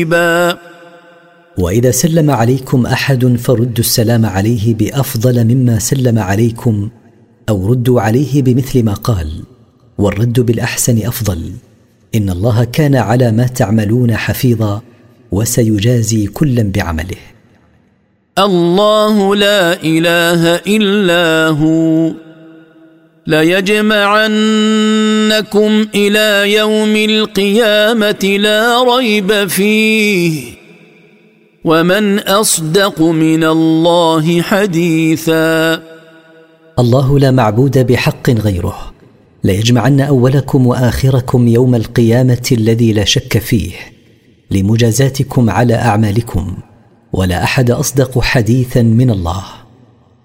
وإذا سلم عليكم أحد فردوا السلام عليه بأفضل مما سلم عليكم أو ردوا عليه بمثل ما قال، والرد بالأحسن أفضل. إن الله كان على ما تعملون حفيظا، وسيجازي كلا بعمله. الله لا إله إلا هو ليجمعنكم إلى يوم القيامة لا ريب فيه ومن أصدق من الله حديثا. الله لا معبود بحق غيره، ليجمعن أولكم وآخركم يوم القيامة الذي لا شك فيه لمجازاتكم على أعمالكم، ولا أحد أصدق حديثا من الله.